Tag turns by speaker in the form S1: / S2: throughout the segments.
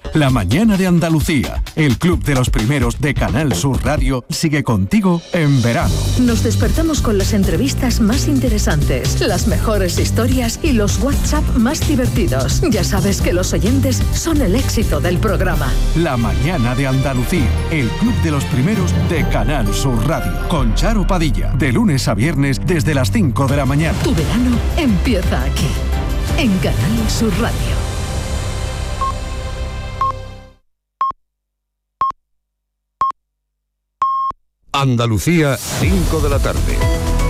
S1: La mañana de Andalucía, el club de los primeros de Canal Sur Radio, sigue contigo en verano.
S2: Nos despertamos con las entrevistas más interesantes, las mejores historias y los WhatsApp más divertidos. Ya sabes que los oyentes son el éxito del programa.
S1: La mañana de Andalucía, el club de los primeros de Canal Sur Radio, con Charo Padilla, de lunes a viernes desde las 5 de la mañana.
S2: Tu verano empieza aquí, en Canal Sur Radio.
S3: Andalucía, 5 de la tarde.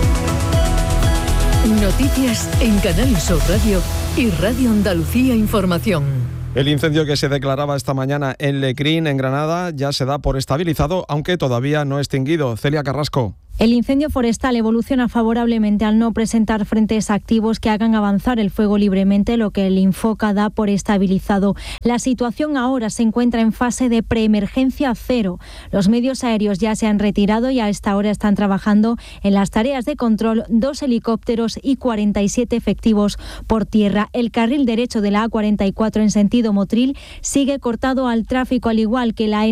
S2: Noticias en Canal Sur Radio y Radio Andalucía Información.
S4: El incendio que se declaraba esta mañana en Lecrín, en Granada, ya se da por estabilizado, aunque todavía no extinguido. Celia Carrasco.
S5: El incendio forestal evoluciona favorablemente al no presentar frentes activos que hagan avanzar el fuego libremente, lo que el Infoca da por estabilizado. La situación ahora se encuentra en fase de preemergencia cero. Los medios aéreos ya se han retirado y a esta hora están trabajando en las tareas de control 2 helicópteros y 47 efectivos por tierra. El carril derecho de la A44 en sentido Motril sigue cortado al tráfico, al igual que la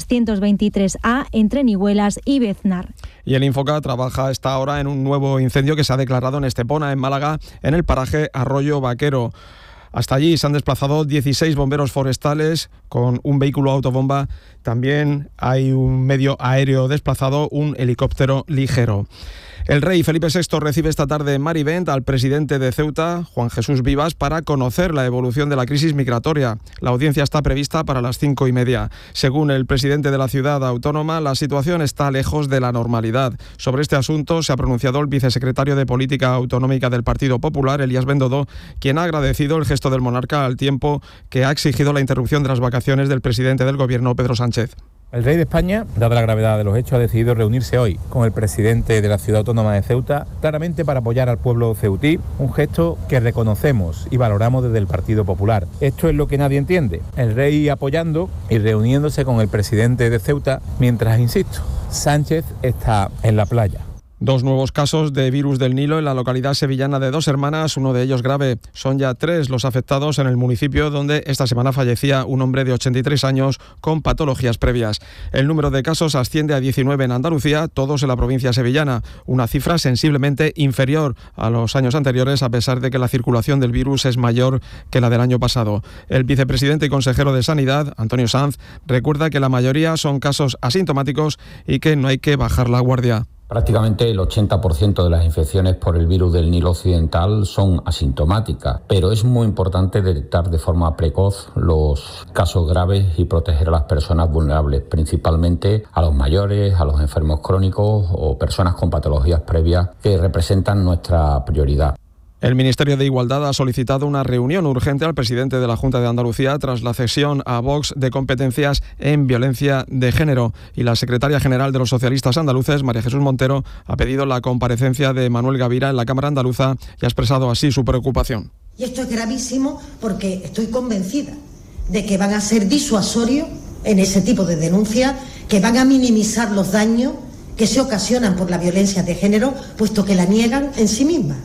S5: N323A entre Nihuelas y Beznar.
S4: Y el Infoca trabaja a esta hora en un nuevo incendio que se ha declarado en Estepona, en Málaga, en el paraje Arroyo Vaquero. Hasta allí se han desplazado 16 bomberos forestales con un vehículo autobomba. También hay un medio aéreo desplazado, un helicóptero ligero. El rey Felipe VI recibe esta tarde en Marivent al presidente de Ceuta, Juan Jesús Vivas, para conocer la evolución de la crisis migratoria. La audiencia está prevista para las 5:30. Según el presidente de la ciudad autónoma, la situación está lejos de la normalidad. Sobre este asunto se ha pronunciado el vicesecretario de Política Autonómica del Partido Popular, Elías Bendodo, quien ha agradecido el gesto del monarca al tiempo que ha exigido la interrupción de las vacaciones del presidente del gobierno, Pedro Sánchez.
S6: El rey de España, dada la gravedad de los hechos, ha decidido reunirse hoy con el presidente de la ciudad autónoma de Ceuta, claramente para apoyar al pueblo ceutí, un gesto que reconocemos y valoramos desde el Partido Popular. Esto es lo que nadie entiende. El rey apoyando y reuniéndose con el presidente de Ceuta, mientras, insisto, Sánchez está en la playa.
S4: 2 nuevos casos de virus del Nilo en la localidad sevillana de 2 hermanas, uno de ellos grave. Son ya 3 los afectados en el municipio donde esta semana fallecía un hombre de 83 años con patologías previas. El número de casos asciende a 19 en Andalucía, todos en la provincia sevillana, una cifra sensiblemente inferior a los años anteriores, a pesar de que la circulación del virus es mayor que la del año pasado. El vicepresidente y consejero de Sanidad, Antonio Sanz, recuerda que la mayoría son casos asintomáticos y que no hay que bajar la guardia.
S7: Prácticamente el 80% de las infecciones por el virus del Nilo Occidental son asintomáticas, pero es muy importante detectar de forma precoz los casos graves y proteger a las personas vulnerables, principalmente a los mayores, a los enfermos crónicos o personas con patologías previas que representan nuestra prioridad.
S4: El Ministerio de Igualdad ha solicitado una reunión urgente al presidente de la Junta de Andalucía tras la cesión a Vox de competencias en violencia de género. Y la secretaria general de los socialistas andaluces, María Jesús Montero, ha pedido la comparecencia de Manuel Gavira en la Cámara Andaluza y ha expresado así su preocupación.
S8: Y esto es gravísimo porque estoy convencida de que van a ser disuasorios en ese tipo de denuncias, que van a minimizar los daños que se ocasionan por la violencia de género, puesto que la niegan en sí misma.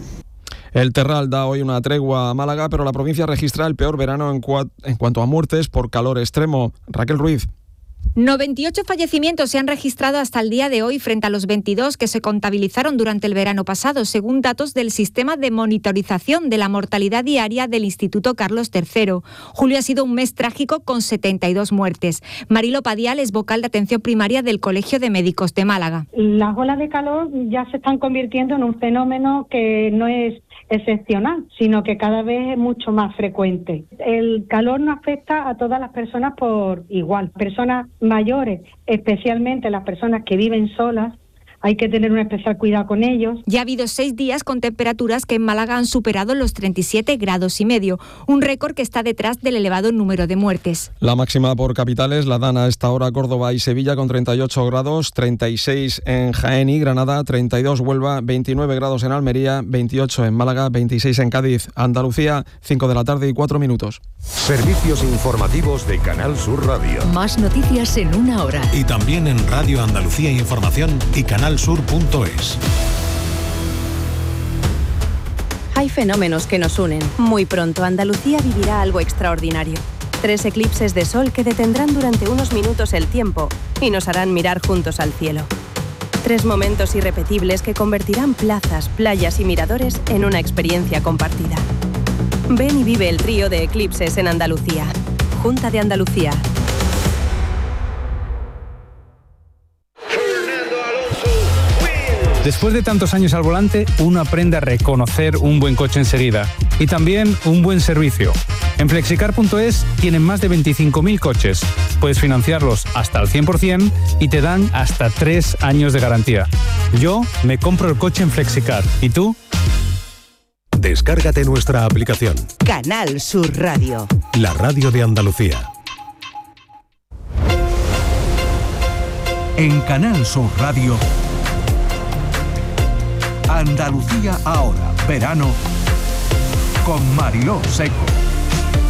S4: El Terral da hoy una tregua a Málaga, pero la provincia registra el peor verano en cuanto a muertes por calor extremo. Raquel Ruiz.
S9: 98 fallecimientos se han registrado hasta el día de hoy frente a los 22 que se contabilizaron durante el verano pasado, según datos del Sistema de Monitorización de la Mortalidad Diaria del Instituto Carlos III. Julio ha sido un mes trágico con 72 muertes. Marilo Padial es vocal de atención primaria del Colegio de Médicos de Málaga.
S10: Las olas de calor ya se están convirtiendo en un fenómeno que no es excepcional, sino que cada vez es mucho más frecuente. El calor no afecta a todas las personas por igual. Personas mayores, especialmente las personas que viven solas, hay que tener un especial cuidado con ellos.
S9: Ya ha habido 6 días con temperaturas que en Málaga han superado los 37,5 grados, un récord que está detrás del elevado número de muertes.
S4: La máxima por capitales la dan a esta hora Córdoba y Sevilla con 38 grados, 36 en Jaén y Granada, 32 Huelva, 29 grados en Almería, 28 en Málaga, 26 en Cádiz. Andalucía, 5 de la tarde y 4 minutos.
S3: Servicios informativos de Canal Sur Radio.
S2: Más noticias en una hora.
S11: Y también en Radio Andalucía Información y canalsur.es.
S12: Hay fenómenos que nos unen. Muy pronto Andalucía vivirá algo extraordinario. 3 eclipses de sol que detendrán durante unos minutos el tiempo y nos harán mirar juntos al cielo. 3 momentos irrepetibles que convertirán plazas, playas y miradores en una experiencia compartida. Ven y vive el trío de eclipses en Andalucía. Junta de Andalucía.
S13: Después de tantos años al volante, uno aprende a reconocer un buen coche enseguida y también un buen servicio. En Flexicar.es tienen más de 25.000 coches. Puedes financiarlos hasta el 100% y te dan hasta 3 años de garantía. Yo me compro el coche en Flexicar. ¿Y tú?
S11: Descárgate nuestra aplicación.
S14: Canal Sur Radio.
S11: La radio de Andalucía.
S1: En Canal Sur Radio, Andalucía ahora, verano, con Mariló Seco.